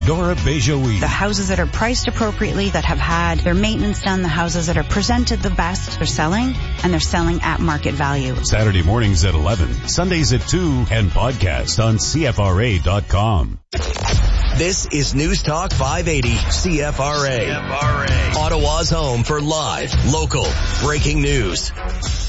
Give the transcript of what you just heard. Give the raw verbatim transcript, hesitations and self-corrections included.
Dora Bejoui. The houses that are priced appropriately, that have had their maintenance done, the houses that are presented the best, they're selling, and they're selling at market value. Saturday mornings at eleven, Sundays at two, and podcast on C F R A dot com. This is News Talk five eighty C F R A. C F R A. Ottawa's home for live, local, breaking news.